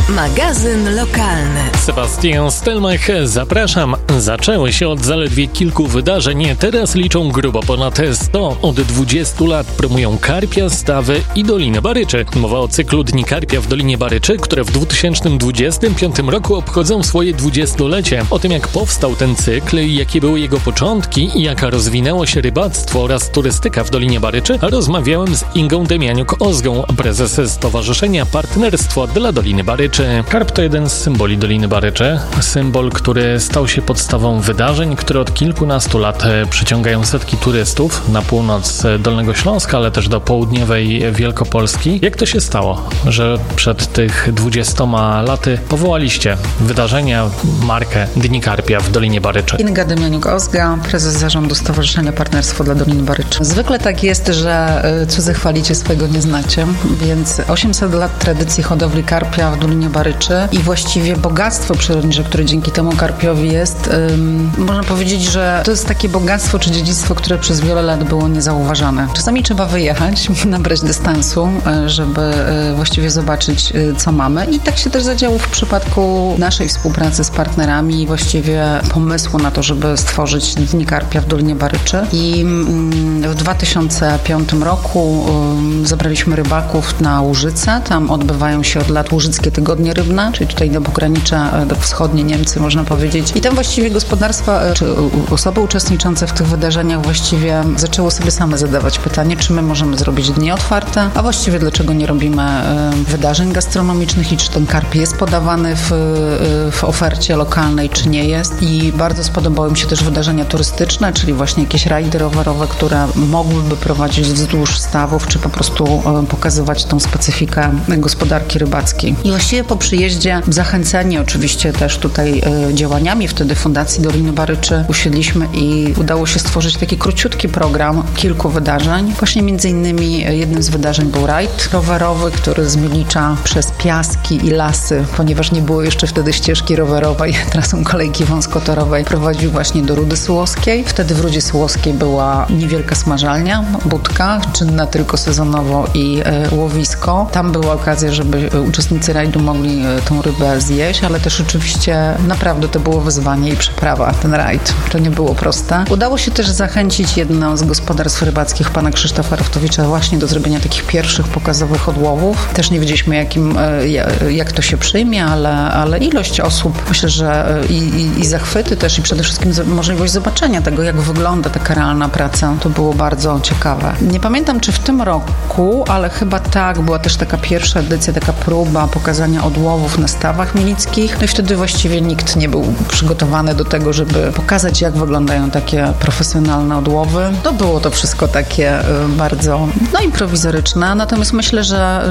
Magazyn lokalny. Sebastian Stelmach, zapraszam. Zaczęły się od zaledwie kilku wydarzeń, teraz liczą grubo ponad 100. Od 20 lat promują karpia, stawy i Dolinę Baryczy. Mowa o cyklu Dni Karpia w Dolinie Baryczy, które w 2025 roku obchodzą swoje 20-lecie. O tym, jak powstał ten cykl, jakie były jego początki i jak rozwinęło się rybactwo oraz turystyka w Dolinie Baryczy, rozmawiałem z Ingą Demianiuk-Ozgą, prezes Stowarzyszenia Partnerstwo dla Doliny Baryczy. Karp to jeden z symboli Doliny Baryczy. Symbol, który stał się podstawą wydarzeń, które od kilkunastu lat przyciągają setki turystów na północ Dolnego Śląska, ale też do południowej Wielkopolski. Jak to się stało, że przed tych 20 laty powołaliście wydarzenia, markę Dni Karpia w Dolinie Baryczy? Inga Demianiuk-Ozga, prezes zarządu Stowarzyszenia Partnerstwo dla Doliny Baryczy. Zwykle tak jest, że cudze chwalicie, swego nie znacie, więc 800 lat tradycji hodowli karpia w Dolinie Baryczy i właściwie bogactwo przyrodnicze, które dzięki temu karpiowi jest, można powiedzieć, że to jest takie bogactwo czy dziedzictwo, które przez wiele lat było niezauważane. Czasami trzeba wyjechać, nabrać dystansu, żeby właściwie zobaczyć, co mamy. I tak się też zadziało w przypadku naszej współpracy z partnerami i właściwie pomysłu na to, żeby stworzyć Dni Karpia w Dolinie Baryczy. I w 2005 roku zabraliśmy rybaków na Łużyce. Tam odbywają się od lat Łużyckie Tygodnie Rybne, czyli tutaj do pogranicza do wschodnie Niemcy, można powiedzieć. I tam właściwie gospodarstwa, czy osoby uczestniczące w tych wydarzeniach właściwie zaczęły sobie same zadawać pytanie, czy my możemy zrobić dni otwarte, a właściwie dlaczego nie robimy wydarzeń gastronomicznych i czy ten karp jest podawany w ofercie lokalnej, czy nie jest. I bardzo spodobały mi się też wydarzenia turystyczne, czyli właśnie jakieś rajdy rowerowe, które mogłyby prowadzić wzdłuż stawów, czy po prostu pokazywać tą specyfikę gospodarki rybackiej. I właściwie po przyjeździe, zachęceni oczywiście też tutaj działaniami wtedy Fundacji Doliny Baryczy, usiedliśmy i udało się stworzyć taki króciutki program kilku wydarzeń. Właśnie między innymi jednym z wydarzeń był rajd rowerowy, który z Milicza przez piaski i lasy, ponieważ nie było jeszcze wtedy ścieżki rowerowej, trasą kolejki wąskotorowej, prowadził właśnie do Rudy Sułowskiej. Wtedy w Rudzie Sułowskiej była niewielka smażalnia, budka, czynna tylko sezonowo i łowisko. Tam była okazja, żeby uczestnicy rajdu mogli tą rybę zjeść, ale też oczywiście naprawdę to było wyzwanie i przeprawa, ten rajd. To nie było proste. Udało się też zachęcić jedno z gospodarstw rybackich, pana Krzysztofa Rochtowicza, właśnie do zrobienia takich pierwszych pokazowych odłowów. Też nie wiedzieliśmy, jak to się przyjmie, ale ilość osób, myślę, że i zachwyty też i przede wszystkim możliwość zobaczenia tego, jak wygląda taka realna praca, to było bardzo ciekawe. Nie pamiętam, czy w tym roku, ale chyba tak, była też taka pierwsza edycja, taka próba pokazania odłowów na stawach milickich. No i wtedy właściwie nikt nie był przygotowany do tego, żeby pokazać, jak wyglądają takie profesjonalne odłowy. No było to wszystko takie bardzo improwizoryczne, natomiast myślę,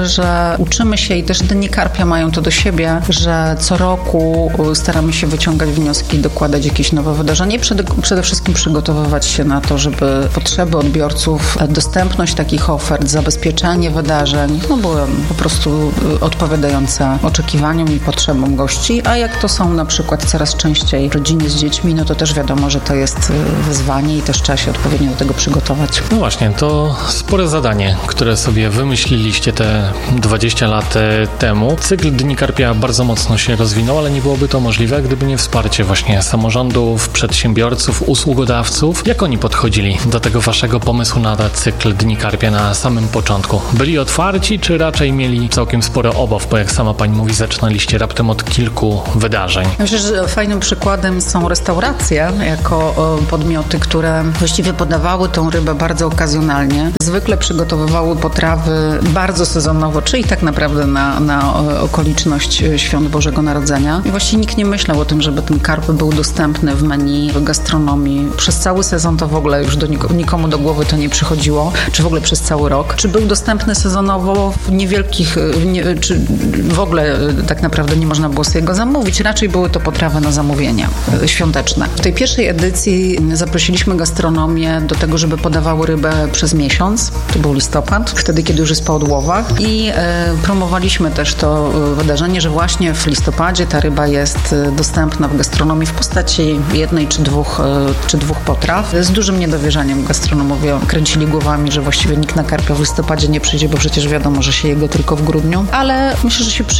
że uczymy się i też Dni Karpia mają to do siebie, że co roku staramy się wyciągać wnioski, dokładać jakieś nowe wydarzenie i przede wszystkim przygotowywać się na to, żeby potrzeby odbiorców, dostępność takich ofert, zabezpieczanie wydarzeń, były po prostu odpowiadające oczekiwaniom i potrzebom gości, a jak to są na przykład coraz częściej rodziny z dziećmi, no to też wiadomo, że to jest wyzwanie i też trzeba się odpowiednio do tego przygotować. No właśnie, to spore zadanie, które sobie wymyśliliście te 20 lat temu. Cykl Dni Karpia bardzo mocno się rozwinął, ale nie byłoby to możliwe, gdyby nie wsparcie właśnie samorządów, przedsiębiorców, usługodawców. Jak oni podchodzili do tego waszego pomysłu na cykl Dni Karpia na samym początku? Byli otwarci, czy raczej mieli całkiem sporo obaw, bo jak sama pani mówi, zaczynaliście raptem od kilku wydarzeń? Myślę, że fajnym przykładem są restauracje jako podmioty, które właściwie podawały tą rybę bardzo okazjonalnie. Zwykle przygotowywały potrawy bardzo sezonowo, czyli tak naprawdę na okoliczność Świąt Bożego Narodzenia. I właściwie nikt nie myślał o tym, żeby ten karp był dostępny w menu, w gastronomii. Przez cały sezon to w ogóle już nikomu do głowy to nie przychodziło, czy w ogóle przez cały rok. Czy był dostępny sezonowo w niewielkich, czy w ogóle tak naprawdę nie można było sobie go zamówić. Raczej były to potrawy na zamówienie świąteczne. W tej pierwszej edycji zaprosiliśmy gastronomię do tego, żeby podawały rybę przez miesiąc. To był listopad, wtedy, kiedy już jest po odłowach. I promowaliśmy też to wydarzenie, że właśnie w listopadzie ta ryba jest dostępna w gastronomii w postaci jednej czy dwóch potraw. Z dużym niedowierzaniem gastronomowie kręcili głowami, że właściwie nikt na karpia w listopadzie nie przyjdzie, bo przecież wiadomo, że się je go tylko w grudniu. Ale myślę, że się przyjęło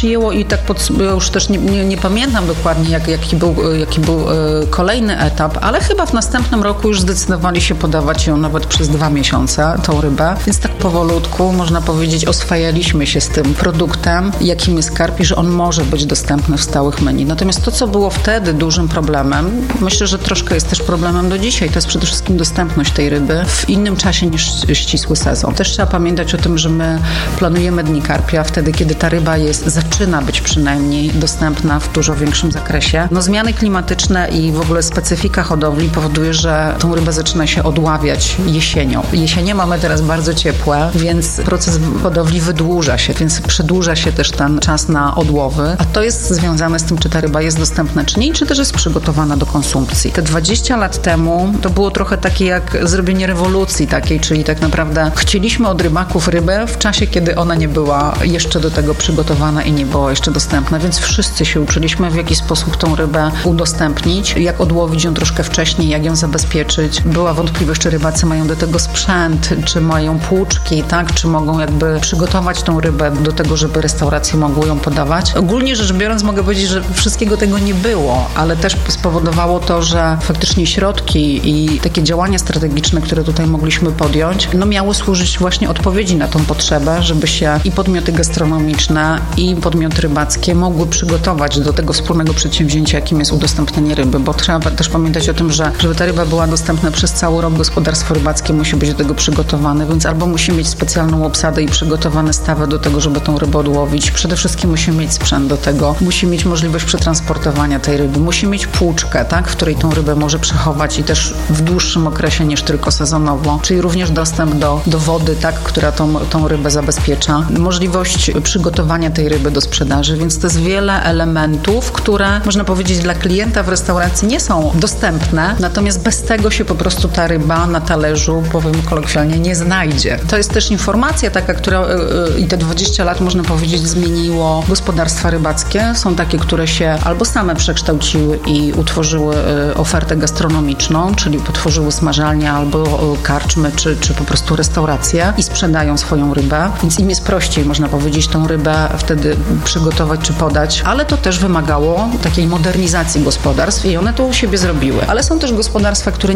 przyjęło i tak już też nie pamiętam dokładnie, jaki był kolejny etap, ale chyba w następnym roku już zdecydowali się podawać ją nawet przez 2 miesiące, tą rybę, więc tak powolutku, można powiedzieć, oswajaliśmy się z tym produktem, jakim jest karp i że on może być dostępny w stałych menu. Natomiast to, co było wtedy dużym problemem, myślę, że troszkę jest też problemem do dzisiaj, to jest przede wszystkim dostępność tej ryby w innym czasie niż ścisły sezon. Też trzeba pamiętać o tym, że my planujemy Dni Karpia wtedy, kiedy ta ryba zaczyna być przynajmniej dostępna w dużo większym zakresie. Zmiany klimatyczne i w ogóle specyfika hodowli powoduje, że tą rybę zaczyna się odławiać jesienią. Jesienie mamy teraz bardzo ciepłe, więc proces hodowli wydłuża się, więc przedłuża się też ten czas na odłowy, a to jest związane z tym, czy ta ryba jest dostępna, czy nie, czy też jest przygotowana do konsumpcji. Te 20 lat temu to było trochę takie jak zrobienie rewolucji takiej, czyli tak naprawdę chcieliśmy od rybaków rybę w czasie, kiedy ona nie była jeszcze do tego przygotowana i nie była jeszcze dostępna, więc wszyscy się uczyliśmy, w jaki sposób tą rybę udostępnić, jak odłowić ją troszkę wcześniej, jak ją zabezpieczyć. Była wątpliwość, czy rybacy mają do tego sprzęt, czy mają płuczki, tak, czy mogą jakby przygotować tą rybę do tego, żeby restauracje mogły ją podawać. Ogólnie rzecz biorąc mogę powiedzieć, że wszystkiego tego nie było, ale też spowodowało to, że faktycznie środki i takie działania strategiczne, które tutaj mogliśmy podjąć, miały służyć właśnie odpowiedzi na tą potrzebę, żeby się i podmioty gastronomiczne, i podmioty rybackie mogły przygotować do tego wspólnego przedsięwzięcia, jakim jest udostępnienie ryby, bo trzeba też pamiętać o tym, że żeby ta ryba była dostępna przez cały rok, gospodarstwo rybackie musi być do tego przygotowane, więc albo musi mieć specjalną obsadę i przygotowane stawy do tego, żeby tą rybę odłowić. Przede wszystkim musi mieć sprzęt do tego, musi mieć możliwość przetransportowania tej ryby, musi mieć płuczkę, tak, w której tą rybę może przechować i też w dłuższym okresie niż tylko sezonowo, czyli również dostęp do wody, tak, która tą rybę zabezpiecza, możliwość przygotowania tej ryby do sprzedaży, więc to jest wiele elementów, które można powiedzieć dla klienta w restauracji nie są dostępne, natomiast bez tego się po prostu ta ryba na talerzu, powiem kolokwialnie, nie znajdzie. To jest też informacja taka, która i te 20 lat można powiedzieć zmieniło gospodarstwa rybackie. Są takie, które się albo same przekształciły i utworzyły ofertę gastronomiczną, czyli potworzyły smażalnię albo karczmy, czy po prostu restauracje i sprzedają swoją rybę, więc im jest prościej, można powiedzieć, tą rybę wtedy przygotować czy podać, ale to też wymagało takiej modernizacji gospodarstw i one to u siebie zrobiły. Ale są też gospodarstwa, które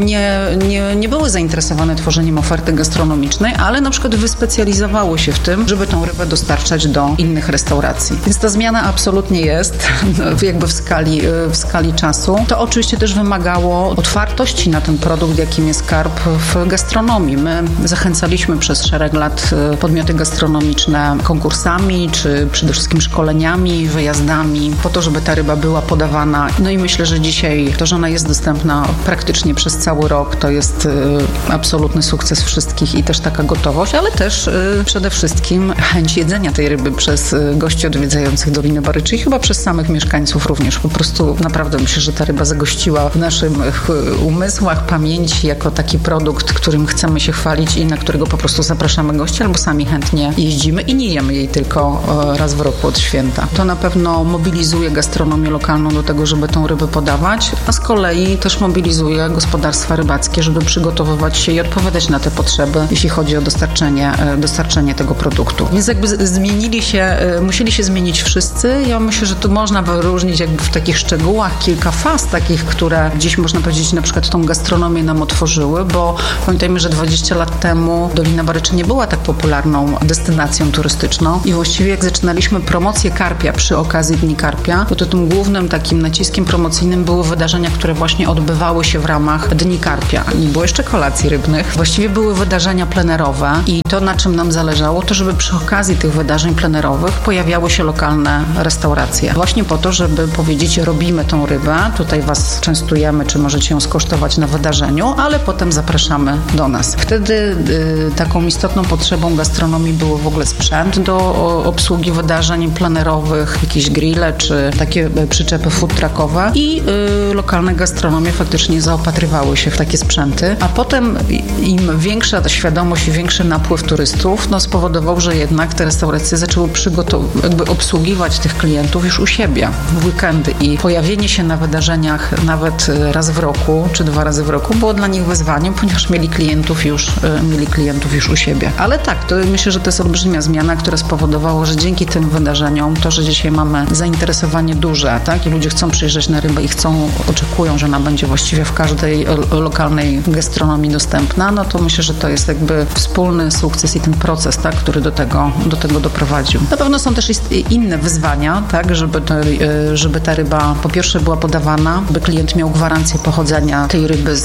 nie były zainteresowane tworzeniem oferty gastronomicznej, ale na przykład wyspecjalizowały się w tym, żeby tą rybę dostarczać do innych restauracji. Więc ta zmiana absolutnie jest jakby w skali czasu. To oczywiście też wymagało otwartości na ten produkt, jakim jest karp w gastronomii. My zachęcaliśmy przez szereg lat podmioty gastronomiczne konkursami, czy przede wszystkim szkoleniami, wyjazdami, po to, żeby ta ryba była podawana. I myślę, że dzisiaj to, że ona jest dostępna praktycznie przez cały rok, to jest absolutny sukces wszystkich i też taka gotowość, ale też przede wszystkim chęć jedzenia tej ryby przez gości odwiedzających Dolinę Baryczy i chyba przez samych mieszkańców również. Po prostu naprawdę myślę, że ta ryba zagościła w naszych umysłach, pamięci jako taki produkt, którym chcemy się chwalić i na którego po prostu zapraszamy gości albo sami chętnie jeździmy i nie jemy jej tylko raz w roku od święta. To na pewno mobilizuje gastronomię lokalną do tego, żeby tą rybę podawać, a z kolei też mobilizuje gospodarstwa rybackie, żeby przygotowywać się i odpowiadać na te potrzeby, jeśli chodzi o dostarczenie tego produktu. Więc jakby musieli się zmienić wszyscy. Ja myślę, że tu można wyróżnić jakby w takich szczegółach kilka faz takich, które gdzieś można powiedzieć na przykład tą gastronomię nam otworzyły, bo pamiętajmy, że 20 lat temu Dolina Baryczy nie była tak popularną destynacją turystyczną i właściwie jak zaczynaliśmy promocję karpia przy okazji Dni Karpia, to tym głównym takim naciskiem promocyjnym były wydarzenia, które właśnie odbywały się w ramach Dni Karpia. Nie było jeszcze kolacji rybnych. Właściwie były wydarzenia plenerowe i to, na czym nam zależało, to żeby przy okazji tych wydarzeń plenerowych pojawiały się lokalne restauracje. Właśnie po to, żeby powiedzieć, robimy tą rybę, tutaj was częstujemy, czy możecie ją skosztować na wydarzeniu, ale potem zapraszamy do nas. Wtedy taką istotną potrzebą gastronomii było w ogóle sprzęt do obsługi wydarzeń plenerowych, jakieś grille, czy takie przyczepy food truckowe i lokalne gastronomie faktycznie zaopatrywały się w takie sprzęty, a potem im większa ta świadomość i większy napływ turystów, spowodował, że jednak te restauracje zaczęły obsługiwać tych klientów już u siebie w weekendy i pojawienie się na wydarzeniach nawet raz w roku, czy 2 razy w roku było dla nich wyzwaniem, ponieważ mieli klientów już u siebie. Ale tak, to myślę, że to jest olbrzymia zmiana, która spowodowała, że dzięki tym wydarzeniom wydarzeniom. To, że dzisiaj mamy zainteresowanie duże, tak? I ludzie chcą przyjeżdżać na rybę i oczekują, że ona będzie właściwie w każdej lokalnej gastronomii dostępna, no to myślę, że to jest jakby wspólny sukces i ten proces, tak, który do tego doprowadził. Na pewno są też inne wyzwania, tak, żeby ta ryba po pierwsze była podawana, by klient miał gwarancję pochodzenia tej ryby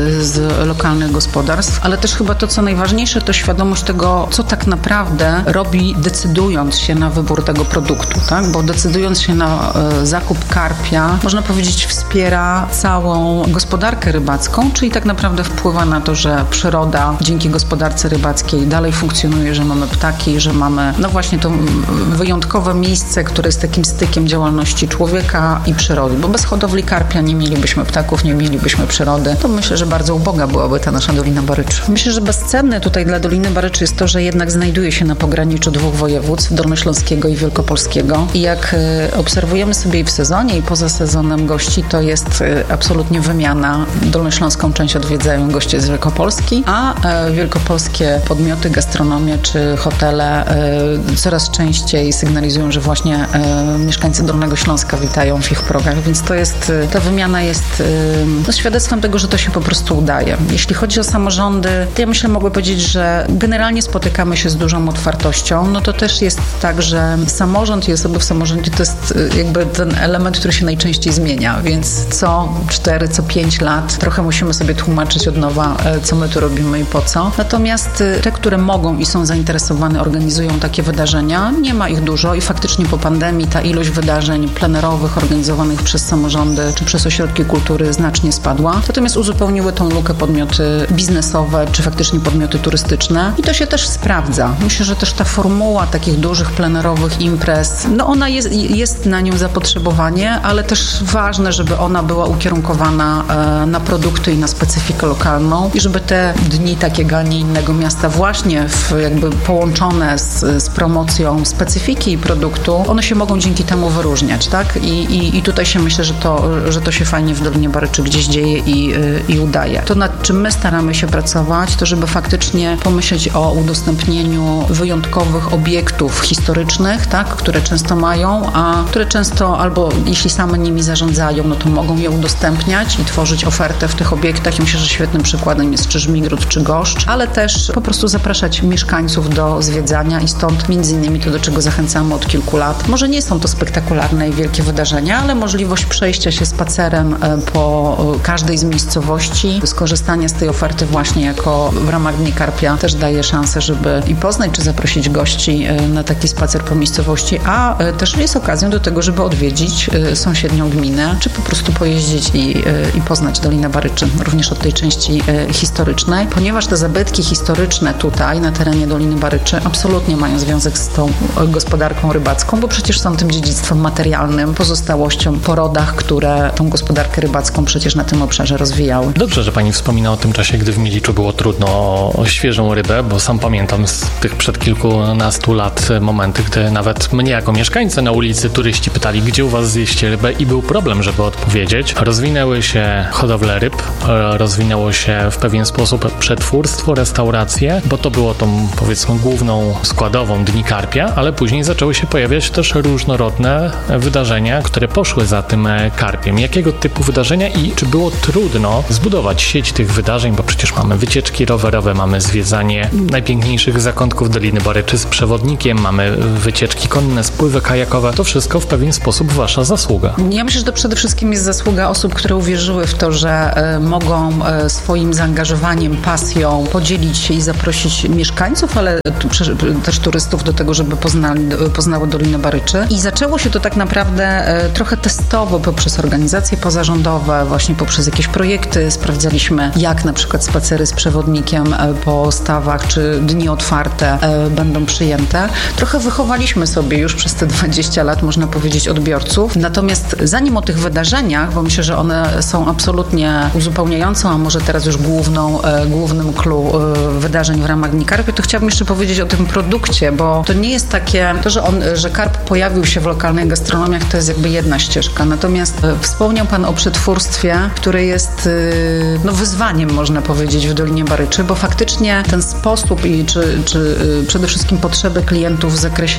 z lokalnych gospodarstw, ale też chyba to, co najważniejsze, to świadomość tego, co tak naprawdę robi, decydując się na wybór tego produktu, tak, bo decydując się na zakup karpia, można powiedzieć, wspiera całą gospodarkę rybacką, czyli tak naprawdę wpływa na to, że przyroda dzięki gospodarce rybackiej dalej funkcjonuje, że mamy ptaki, że mamy no właśnie to wyjątkowe miejsce, które jest takim stykiem działalności człowieka i przyrody, bo bez hodowli karpia nie mielibyśmy ptaków, nie mielibyśmy przyrody. To myślę, że bardzo uboga byłaby ta nasza Dolina Baryczy. Myślę, że bezcenne tutaj dla Doliny Baryczy jest to, że jednak znajduje się na pograniczu dwóch województw, dolnośląskiego i wielkopolskiego. I jak obserwujemy sobie i w sezonie, i poza sezonem gości, to jest absolutnie wymiana. Dolnośląską część odwiedzają goście z Wielkopolski, a wielkopolskie podmioty, gastronomie czy hotele coraz częściej sygnalizują, że właśnie mieszkańcy Dolnego Śląska witają w ich progach, więc ta wymiana jest świadectwem tego, że to się po prostu udaje. Jeśli chodzi o samorządy, to ja myślę, mogę powiedzieć, że generalnie spotykamy się z dużą otwartością. No to też jest tak, że samorząd i osoby w samorządzie to jest jakby ten element, który się najczęściej zmienia, więc co 4, co 5 lat trochę musimy sobie tłumaczyć od nowa, co my tu robimy i po co. Natomiast te, które mogą i są zainteresowane, organizują takie wydarzenia, nie ma ich dużo i faktycznie po pandemii ta ilość wydarzeń plenerowych organizowanych przez samorządy czy przez ośrodki kultury znacznie spadła. Natomiast uzupełniły tą lukę podmioty biznesowe czy faktycznie podmioty turystyczne i to się też sprawdza. Myślę, że też ta formuła takich dużych plenerowych imprez, no ona jest na nią zapotrzebowanie, ale też ważne, żeby ona była ukierunkowana na produkty i na specyfikę lokalną i żeby te dni takiego, a nie innego miasta właśnie jakby połączone z promocją specyfiki produktu, one się mogą dzięki temu wyróżniać, tak? I tutaj się myślę, że to się fajnie w Dolinie Baryczy gdzieś dzieje i udaje. To, nad czym my staramy się pracować, to żeby faktycznie pomyśleć o udostępnieniu wyjątkowych obiektów historycznych, tak? Które często mają, a które często albo jeśli same nimi zarządzają, no to mogą je udostępniać i tworzyć ofertę w tych obiektach. I myślę, że świetnym przykładem jest czy Żmigród, czy Goszcz, ale też po prostu zapraszać mieszkańców do zwiedzania i stąd między innymi to, do czego zachęcamy od kilku lat. Może nie są to spektakularne i wielkie wydarzenia, ale możliwość przejścia się spacerem po każdej z miejscowości, skorzystania z tej oferty właśnie jako w ramach Dni Karpia też daje szansę, żeby i poznać, czy zaprosić gości na taki spacer po miejscowości, a też jest okazją do tego, żeby odwiedzić sąsiednią gminę, czy po prostu pojeździć i poznać Dolinę Baryczy, również od tej części historycznej, ponieważ te zabytki historyczne tutaj na terenie Doliny Baryczy absolutnie mają związek z tą gospodarką rybacką, bo przecież są tym dziedzictwem materialnym, pozostałością po rodach, które tą gospodarkę rybacką przecież na tym obszarze rozwijały. Dobrze, że pani wspomina o tym czasie, gdy w Miliczu było trudno o świeżą rybę, bo sam pamiętam z tych przed kilkunastu lat momenty, gdy nawet mnie jako mieszkańcę na ulicy turyści pytali, gdzie u was zjeść rybę i był problem, żeby odpowiedzieć. Rozwinęły się hodowle ryb, rozwinęło się w pewien sposób przetwórstwo, restauracje, bo to było tą, powiedzmy, główną składową Dni Karpia, ale później zaczęły się pojawiać też różnorodne wydarzenia, które poszły za tym karpiem. Jakiego typu wydarzenia i czy było trudno zbudować sieć tych wydarzeń, bo przecież mamy wycieczki rowerowe, mamy zwiedzanie najpiękniejszych zakątków Doliny Baryczy z przewodnikiem, mamy wycieczki konne, spływy kajakowe. To wszystko w pewien sposób wasza zasługa. Ja myślę, że to przede wszystkim jest zasługa osób, które uwierzyły w to, że mogą swoim zaangażowaniem, pasją podzielić się i zaprosić mieszkańców, ale też turystów do tego, żeby poznały Dolinę Baryczy. I zaczęło się to tak naprawdę trochę testowo poprzez organizacje pozarządowe, właśnie poprzez jakieś projekty. Sprawdzaliśmy, jak na przykład spacery z przewodnikiem po stawach, czy dni otwarte będą przyjęte. Trochę wychowaliśmy sobie już przez te 20 lat, można powiedzieć, odbiorców. Natomiast zanim o tych wydarzeniach, bo myślę, że one są absolutnie uzupełniającą, a może teraz już głównym clue wydarzeń w ramach Dni Karpia, to chciałabym jeszcze powiedzieć o tym produkcie, bo to nie jest takie, to, że karp pojawił się w lokalnych gastronomiach, to jest jakby jedna ścieżka. Natomiast wspomniał Pan o przetwórstwie, które jest wyzwaniem, można powiedzieć, w Dolinie Baryczy, bo faktycznie ten sposób czy przede wszystkim potrzeby klientów w zakresie jedzenia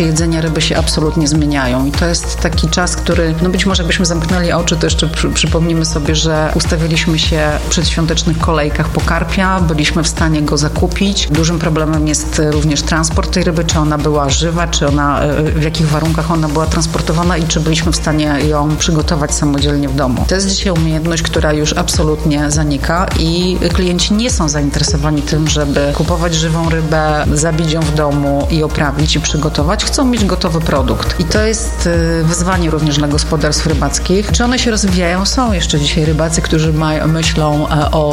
ryby się absolutnie zmieniają i to jest taki czas, który, być może jakbyśmy zamknęli oczy, to jeszcze przypomnimy sobie, że ustawiliśmy się w przedświątecznych kolejkach po karpia, byliśmy w stanie go zakupić. Dużym problemem jest również transport tej ryby, czy ona była żywa, czy ona, w jakich warunkach ona była transportowana i czy byliśmy w stanie ją przygotować samodzielnie w domu. To jest dzisiaj umiejętność, która już absolutnie zanika i klienci nie są zainteresowani tym, żeby kupować żywą rybę, zabić ją w domu i oprawić i przygotować. Chcą mieć gotowy produkt. I to jest wyzwanie również dla gospodarstw rybackich. Czy one się rozwijają? Są jeszcze dzisiaj rybacy, którzy myślą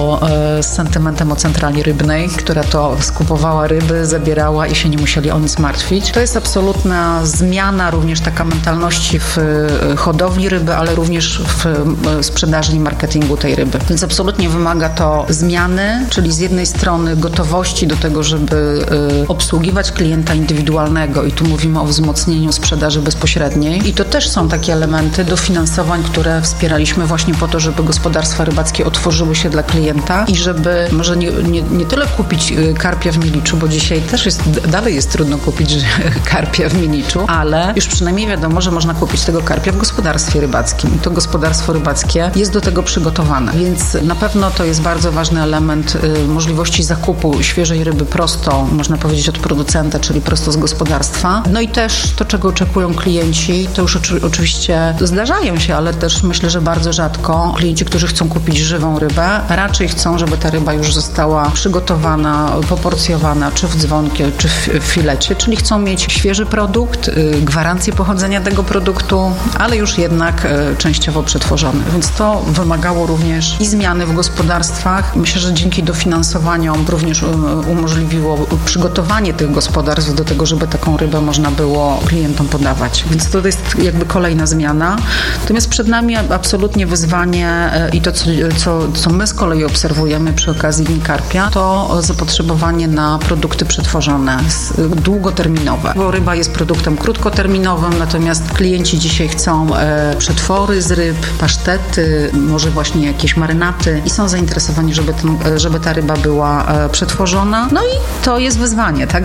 z sentymentem o centrali rybnej, która to skupowała ryby, zabierała i się nie musieli o nic martwić. To jest absolutna zmiana, również taka mentalności w hodowli ryby, ale również w sprzedaży i marketingu tej ryby. Więc absolutnie wymaga to zmiany, czyli z jednej strony gotowości do tego, żeby obsługiwać klienta indywidualnego i tu mówimy o wzmocnieniu sprzedaży bezpośredniej i to też są takie elementy dofinansowań, które wspieraliśmy właśnie po to, żeby gospodarstwa rybackie otworzyły się dla klienta i żeby może nie tyle kupić karpia w Miliczu, bo dzisiaj też dalej jest trudno kupić karpia w Miliczu, ale już przynajmniej wiadomo, że można kupić tego karpia w gospodarstwie rybackim. To gospodarstwo rybackie jest do tego przygotowane, więc na pewno to jest bardzo ważny element możliwości zakupu świeżej ryby prosto, można powiedzieć od producenta, czyli prosto z gospodarstwa. No i też to, czego oczekują klienci, to już oczywiście zdarzają się, ale też myślę, że bardzo rzadko klienci, którzy chcą kupić żywą rybę, raczej chcą, żeby ta ryba już została przygotowana, poporcjowana, czy w dzwonkie, czy w filecie, czyli chcą mieć świeży produkt, gwarancję pochodzenia tego produktu, ale już jednak częściowo przetworzony. Więc to wymagało również i zmiany w gospodarstwach. Myślę, że dzięki dofinansowaniom również umożliwiło przygotowanie tych gospodarstw do tego, żeby taką rybę można było klientom podawać. Więc to jest jakby kolejna zmiana. Natomiast przed nami absolutnie wyzwanie i to, co my z kolei obserwujemy przy okazji Dni Karpia, to zapotrzebowanie na produkty przetworzone, długoterminowe. Bo ryba jest produktem krótkoterminowym, natomiast klienci dzisiaj chcą przetwory z ryb, pasztety, może właśnie jakieś marynaty i są zainteresowani, żeby ta ryba była przetworzona. No i to jest wyzwanie, tak,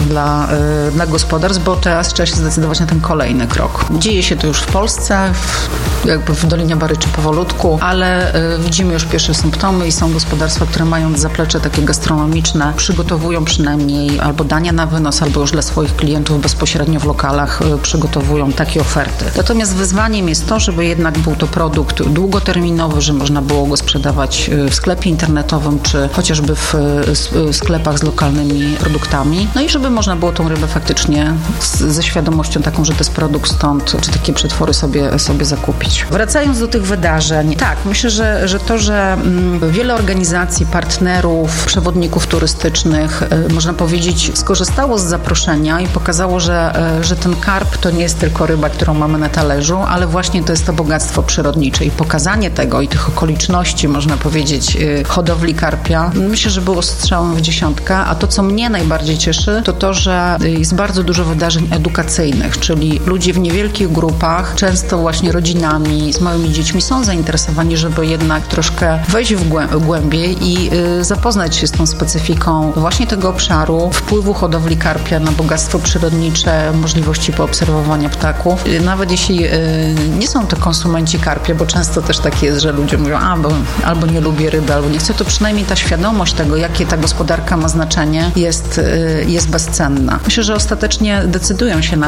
dla gospodarstw, bo teraz trzeba się zdecydować na ten kolejny krok. Dzieje się to już w Polsce, jakby w Dolinie Baryczy powolutku, ale widzimy już pierwsze symptomy i są gospodarstwa, które mając zaplecze takie gastronomiczne, przygotowują przynajmniej albo dania na wynos, albo już dla swoich klientów bezpośrednio w lokalach przygotowują takie oferty. Natomiast wyzwaniem jest to, żeby jednak był to produkt długoterminowy, że można było go sprzedawać w sklepie internetowym, czy chociażby w sklepach z lokalnymi produktami. No i żeby można było tą rybę faktycznie ze świadomością taką, że to jest produkt stąd, czy takie przetwory sobie zakupić. Wracając do tych wydarzeń, tak, myślę, że to, że wiele organizacji, partnerów, przewodników turystycznych, można powiedzieć, skorzystało z zaproszenia i pokazało, że ten karp to nie jest tylko ryba, którą mamy na talerzu, ale właśnie to jest to bogactwo przyrodnicze i pokazanie tego i tych okoliczności, można powiedzieć, hodowli karpia, myślę, że było strzałem w dziesiątkę, a to, co mnie najbardziej cieszy, to to, że jest bardzo dużo wydarzeń edukacyjnych, czyli ludzie w niewielkich grupach, często właśnie rodzinami, z małymi dziećmi są zainteresowani, żeby jednak troszkę wejść w głębiej i zapoznać się z tą specyfiką właśnie tego obszaru, wpływu hodowli karpia na bogactwo przyrodnicze, możliwości poobserwowania ptaków. Nawet jeśli nie są to konsumenci karpia, bo często też tak jest, że ludzie mówią, albo nie lubię ryby, albo nie chcę, to przynajmniej ta świadomość tego, jakie ta gospodarka ma znaczenie, jest bezcenna. Myślę, że ostatecznie decydują się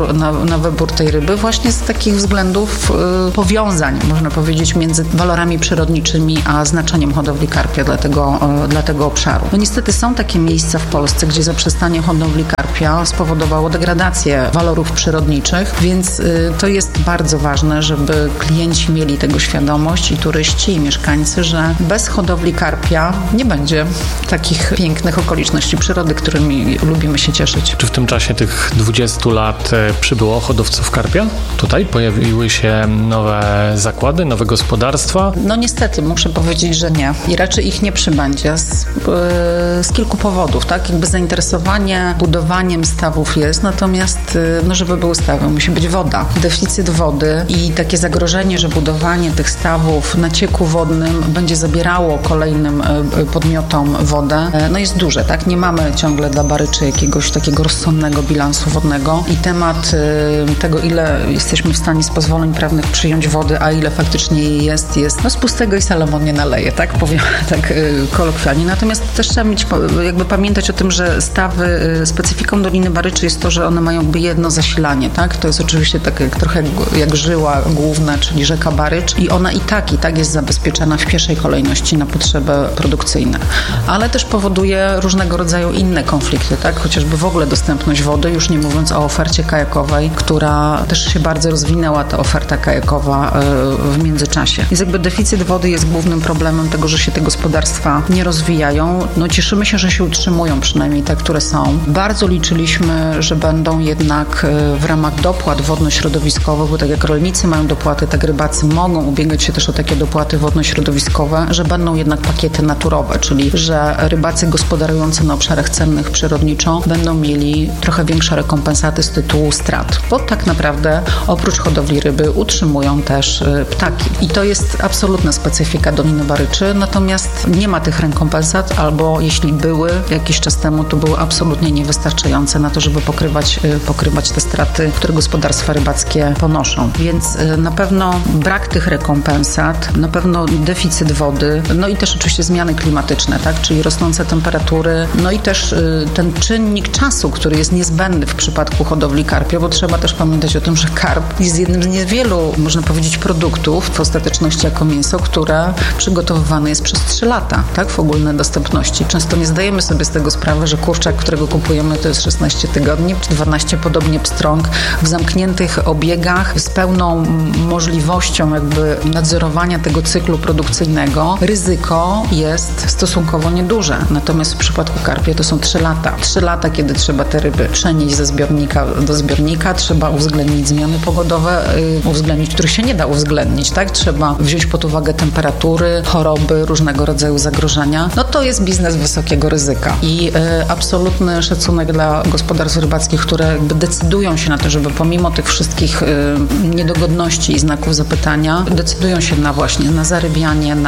na wybór tej ryby właśnie z takich względów powiązań, można powiedzieć, między walorami przyrodniczymi a znaczeniem hodowli karpia dla tego obszaru. No niestety są takie miejsca w Polsce, gdzie zaprzestanie hodowli karpia spowodowało degradację walorów przyrodniczych, więc to jest bardzo ważne, żeby klienci mieli tego świadomość i turyści, i mieszkańcy, że bez hodowli karpia nie będzie takich pięknych okoliczności przyrody, którymi lubimy się cieszyć. Czy w tym czasie tych 20 lat przybyło hodowców karpia? Tutaj pojawiły się nowe zakłady, nowe gospodarstwa? No niestety, muszę powiedzieć, że nie. I raczej ich nie przybędzie z kilku powodów, tak? Jakby zainteresowanie budowaniem stawów jest, natomiast żeby były stawy, musi być woda. Deficyt wody i takie zagrożenie, że budowanie tych stawów na cieku wodnym będzie zabierało kolejnym podmiotom wodę, jest duże, tak? Nie mamy ciągle dla Baryczy jakiegoś takiego rozsądnego bilansu wodnego prawnego i temat tego, ile jesteśmy w stanie z pozwoleń prawnych przyjąć wody, a ile faktycznie jej jest z pustego i Salomon nie naleje, tak powiem tak kolokwialnie. Natomiast też trzeba pamiętać o tym, że stawy, specyfiką Doliny Baryczy jest to, że one mają jedno zasilanie, tak? To jest oczywiście trochę jak żyła główna, czyli rzeka Barycz i ona i tak jest zabezpieczona w pierwszej kolejności na potrzeby produkcyjne. Ale też powoduje różnego rodzaju inne konflikty, tak? Chociażby w ogóle dostępność wody, już nie mówiąc o ofercie kajakowej, która też się bardzo rozwinęła, ta oferta kajakowa w międzyczasie. Więc deficyt wody jest głównym problemem tego, że się te gospodarstwa nie rozwijają. Cieszymy się, że się utrzymują, przynajmniej te, które są. Bardzo liczyliśmy, że będą jednak w ramach dopłat wodno-środowiskowych, bo tak jak rolnicy mają dopłaty, tak rybacy mogą ubiegać się też o takie dopłaty wodno-środowiskowe, że będą jednak pakiety naturowe, czyli że rybacy gospodarujący na obszarach cennych przyrodniczo będą mieli trochę większe rekompensaty z tytułu strat, bo tak naprawdę oprócz hodowli ryby utrzymują też ptaki. I to jest absolutna specyfika Doliny Baryczy, natomiast nie ma tych rekompensat, albo jeśli były jakiś czas temu, to były absolutnie niewystarczające na to, żeby pokrywać te straty, które gospodarstwa rybackie ponoszą. Więc na pewno brak tych rekompensat, na pewno deficyt wody, i też oczywiście zmiany klimatyczne, tak, czyli rosnące temperatury, i też ten czynnik czasu, który jest niezbędny w przypadku hodowli karpia, bo trzeba też pamiętać o tym, że karp jest jednym z niewielu, można powiedzieć, produktów w ostateczności jako mięso, które przygotowywane jest przez 3 lata, tak, w ogólnej dostępności. Często nie zdajemy sobie z tego sprawy, że kurczak, którego kupujemy, to jest 16 tygodni, czy 12, podobnie pstrąg, w zamkniętych obiegach, z pełną możliwością nadzorowania tego cyklu produkcyjnego. Ryzyko jest stosunkowo nieduże. Natomiast w przypadku karpia to są 3 lata. 3 lata, kiedy trzeba te ryby przenieść ze zbiornika do zbiornika, trzeba uwzględnić zmiany pogodowe, których się nie da uwzględnić, tak? Trzeba wziąć pod uwagę temperatury, choroby, różnego rodzaju zagrożenia. To jest biznes wysokiego ryzyka i absolutny szacunek dla gospodarstw rybackich, które decydują się na to, żeby pomimo tych wszystkich niedogodności i znaków zapytania, decydują się na zarybianie,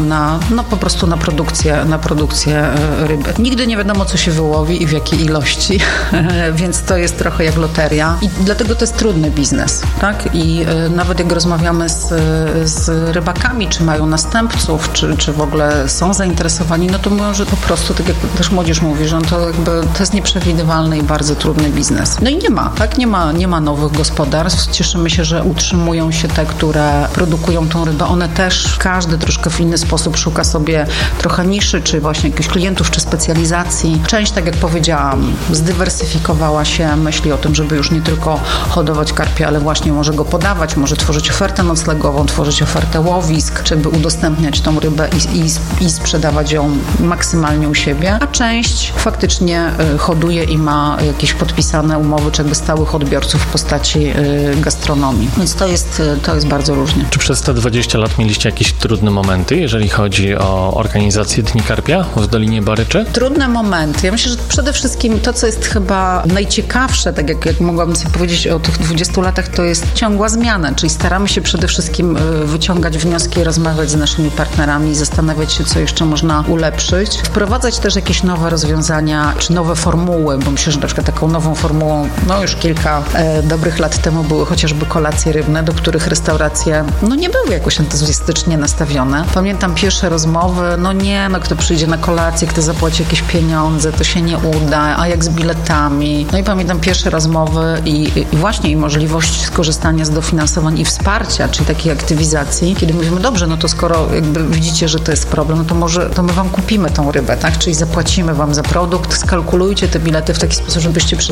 po prostu na produkcję ryby. Nigdy nie wiadomo, co się wyłowi i w jakiej ilości, więc to jest trochę jak loteria i dlatego to jest trudny biznes, tak? I nawet jak rozmawiamy z rybakami, czy mają następców, czy w ogóle są zainteresowani, to mówią, że po prostu, tak jak też młodzież mówi, że to jest nieprzewidywalny i bardzo trudny biznes. I nie ma, tak? Nie ma nowych gospodarstw. Cieszymy się, że utrzymują się te, które produkują tą rybę. One też, każdy troszkę w inny sposób szuka sobie trochę niszy, czy właśnie jakichś klientów, czy specjalizacji. Część, tak jak powiedziałam, zdywersyfikowała się, myśli o tym, żeby już nie tylko hodować karpia, ale właśnie może go podawać, może tworzyć ofertę noclegową, tworzyć ofertę łowisk, czy udostępniać tą rybę i sprzedawać ją maksymalnie u siebie, a część faktycznie hoduje i ma jakieś podpisane umowy, czy stałych odbiorców w postaci gastronomii. Więc to jest bardzo różnie. Czy przez te 20 lat mieliście jakieś trudne momenty, jeżeli chodzi o organizację Dni Karpia w Dolinie Baryczy? Trudne momenty. Ja myślę, że przede wszystkim to, co jest chyba najciekawsze, tak jak mogłabym sobie powiedzieć o tych 20 latach, to jest ciągła zmiana, czyli staramy się przede wszystkim wyciągać wnioski, rozmawiać z naszymi partnerami, zastanawiać się, co jeszcze można ulepszyć, wprowadzać też jakieś nowe rozwiązania, czy nowe formuły, bo myślę, że na przykład taką nową formułą, już kilka dobrych lat temu były chociażby kolacje rybne, do których restauracje, nie były jakoś entuzjastycznie nastawione. Pamiętam pierwsze rozmowy, kto przyjdzie na kolację, kto zapłaci jakieś pieniądze, to się nie uda, a jak z biletami. I pamiętam pierwsze rozmowy i właśnie możliwość skorzystania z dofinansowań i wsparcia, czyli takiej aktywizacji, kiedy mówimy, dobrze, to skoro widzicie, że to jest problem, to my wam kupimy tą rybę, tak? Czyli zapłacimy wam za produkt, skalkulujcie te bilety w taki sposób, żebyście